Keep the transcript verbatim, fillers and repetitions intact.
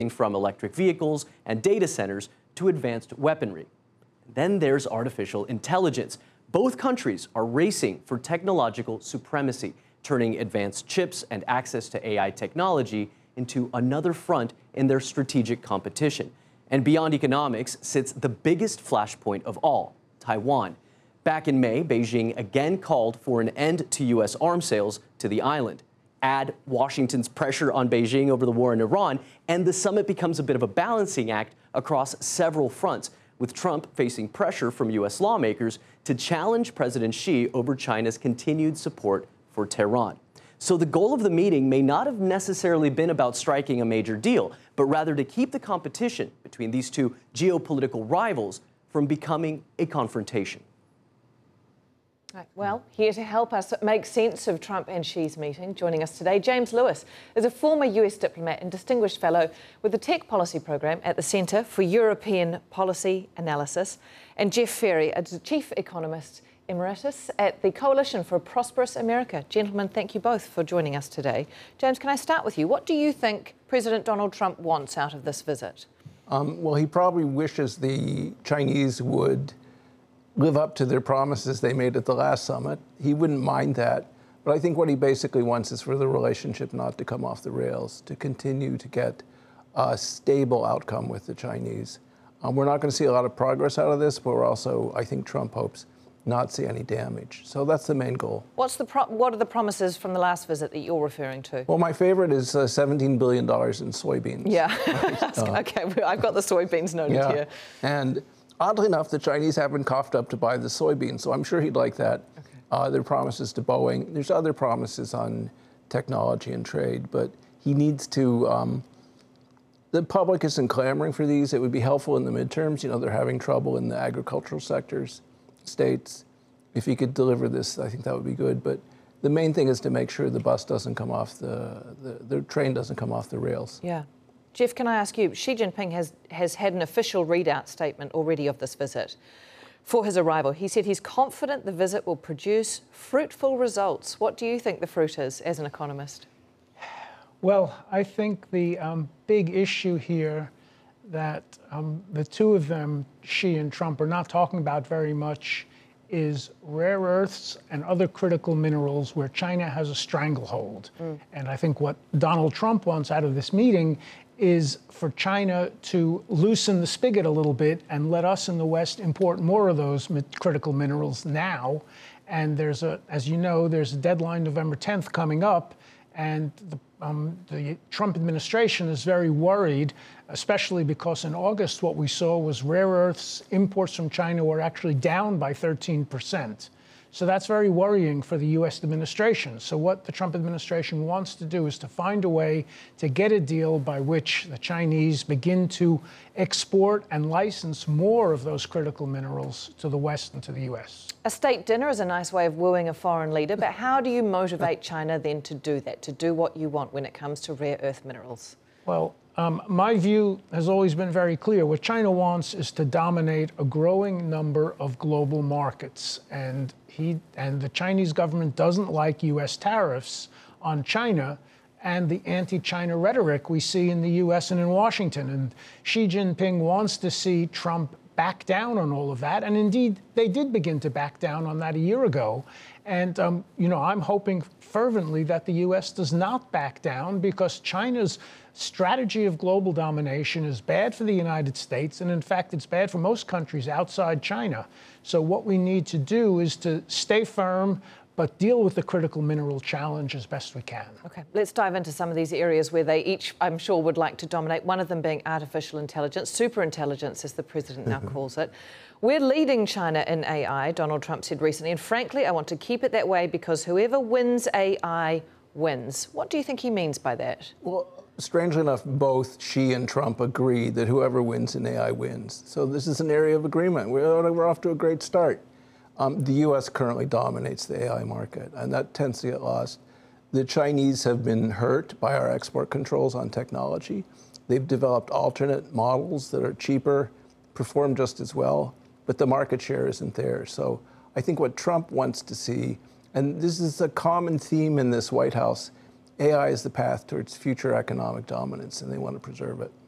from electric vehicles and data centers to advanced weaponry. Then there's artificial intelligence. Both countries are racing for technological supremacy, turning advanced chips and access to A I technology into another front in their strategic competition. And beyond economics sits the biggest flashpoint of all, Taiwan. Back in May, Beijing again called for an end to U S arms sales to the island. Add Washington's pressure on Beijing over the war in Iran, and the summit becomes a bit of a balancing act across several fronts, with Trump facing pressure from U S lawmakers to challenge President Xi over China's continued support for Tehran. So the goal of the meeting may not have necessarily been about striking a major deal, but rather to keep the competition between these two geopolitical rivals from becoming a confrontation. Right, well, here to help us make sense of Trump and Xi's meeting, joining us today, James Lewis is a former U S diplomat and distinguished fellow with the Tech Policy Program at the Centre for European Policy Analysis, and Jeff Ferry, a chief economist emeritus at the Coalition for a Prosperous America. Gentlemen, thank you both for joining us today. James, can I start with you? What do you think President Donald Trump wants out of this visit? Um, well, he probably wishes the Chinese would live up to their promises they made at the last summit. He wouldn't mind that. But I think what he basically wants is for the relationship not to come off the rails, to continue to get a stable outcome with the Chinese. Um, we're not going to see a lot of progress out of this, but we're also, I think Trump hopes, not see any damage. So that's the main goal. What's the pro what are the promises from the last visit that you're referring to? Well, my favorite is uh, seventeen billion dollars in soybeans. Yeah. Right? uh, okay, I've got the soybeans noted yeah. here. And oddly enough, the Chinese haven't coughed up to buy the soybeans, so I'm sure he'd like that. Okay. Uh, there are promises to Boeing. There's other promises on technology and trade, but he needs to, um, the public isn't clamoring for these. It would be helpful in the midterms. You know, they're having trouble in the agricultural sectors, states. If he could deliver this, I think that would be good. But the main thing is to make sure the bus doesn't come off the, the, the train doesn't come off the rails. Yeah. Jeff, can I ask you, Xi Jinping has, has had an official readout statement already of this visit for his arrival. He said he's confident the visit will produce fruitful results. What do you think the fruit is as an economist? Well, I think the um, big issue here that um, the two of them, Xi and Trump, are not talking about very much is rare earths and other critical minerals where China has a stranglehold. Mm. And I think what Donald Trump wants out of this meeting is for China to loosen the spigot a little bit and let us in the West import more of those critical minerals now. And there's a, as you know, there's a deadline November tenth coming up, and the, um, the Trump administration is very worried, especially because in August what we saw was rare earths imports from China were actually down by thirteen percent. So that's very worrying for the U S administration. So what the Trump administration wants to do is to find a way to get a deal by which the Chinese begin to export and license more of those critical minerals to the West and to the U S. A state dinner is a nice way of wooing a foreign leader, but how do you motivate China then to do that, to do what you want when it comes to rare earth minerals? Well, Um, my view has always been very clear. What China wants is to dominate a growing number of global markets. And he and the Chinese government doesn't like U S tariffs on China and the anti-China rhetoric we see in the U S and in Washington. And Xi Jinping wants to see Trump back down on all of that. And indeed, they did begin to back down on that a year ago. And, um, you know, I'm hoping fervently that the U S does not back down, because China's strategy of global domination is bad for the United States. And in fact, it's bad for most countries outside China. So what we need to do is to stay firm, but deal with the critical mineral challenge as best we can. Okay, let's dive into some of these areas where they each, I'm sure, would like to dominate, one of them being artificial intelligence, superintelligence, as the president now calls it. We're leading China in A I, Donald Trump said recently, and frankly, I want to keep it that way because whoever wins A I wins. What do you think he means by that? Well, strangely enough, both Xi and Trump agree that whoever wins in A I wins. So this is an area of agreement. We're, we're off to a great start. Um, the U S currently dominates the A I market, and that tends to get lost. The Chinese have been hurt by our export controls on technology. They've developed alternate models that are cheaper, perform just as well, but the market share isn't there. So I think what Trump wants to see, and this is a common theme in this White House, A I is the path towards future economic dominance, and they want to preserve it.